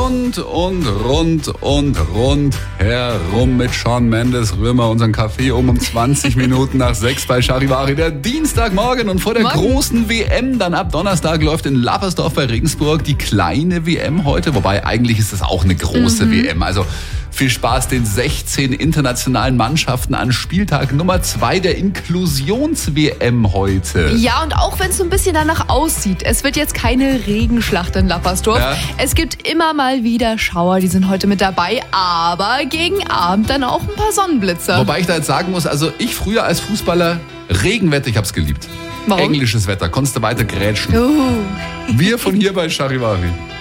rund herum mit Shawn Mendes rühren wir unseren Kaffee um 20 Minuten nach 6 bei Charivari. Der Dienstagmorgen und vor der großen WM dann ab Donnerstag läuft in Lappersdorf bei Regensburg die kleine WM heute. Wobei eigentlich ist das auch eine große WM. Also viel Spaß den 16 internationalen Mannschaften an Spieltag Nummer 2 der Inklusions-WM heute. Ja, und auch wenn es so ein bisschen danach aussieht, es wird jetzt keine Regenschlacht in Lappersdorf. Ja. Es gibt immer mal wieder Schauer, die sind heute mit dabei, aber gegen Abend dann auch ein paar Sonnenblitze. Wobei ich da jetzt sagen muss, also ich früher als Fußballer, Regenwetter, ich hab's geliebt. Warum? Englisches Wetter, konntest du weiter grätschen. Wir von hier bei Charivari.